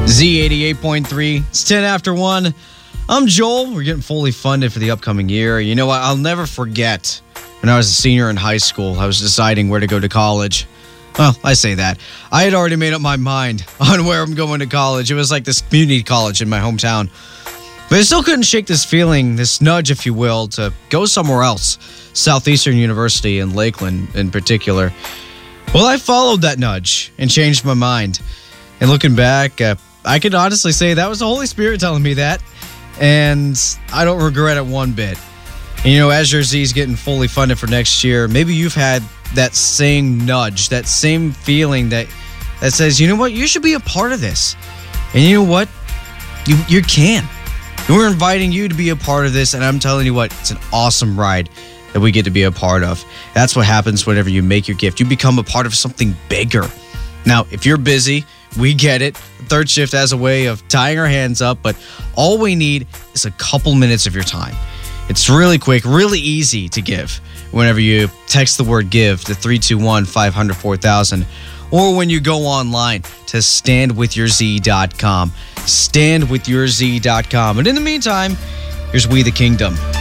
Z88.3. It's 10 after 1. I'm Joel. We're getting fully funded for the upcoming year. You know what? I'll never forget when I was a senior in high school, I was deciding where to go to college. Well, I say that. I had already made up my mind on where I'm going to college. It was like this community college in my hometown. But I still couldn't shake this feeling, this nudge, if you will, to go somewhere else. Southeastern University in Lakeland in particular. Well, I followed that nudge and changed my mind. And looking back, I could honestly say that was the Holy Spirit telling me that. And I don't regret it one bit. And you know, as your Z's getting fully funded for next year, maybe you've had that same nudge, that same feeling that says, you know what, you should be a part of this. And you know what? You can. And we're inviting you to be a part of this, and I'm telling you what, it's an awesome ride that we get to be a part of. That's what happens whenever you make your gift. You become a part of something bigger. Now, if you're busy, we get it. Third Shift has a way of tying our hands up, but all we need is a couple minutes of your time. It's really quick, really easy to give whenever you text the word GIVE to 321-500-4000, or when you go online to standwithyourz.com. Standwithyourz.com. And in the meantime, here's We the Kingdom.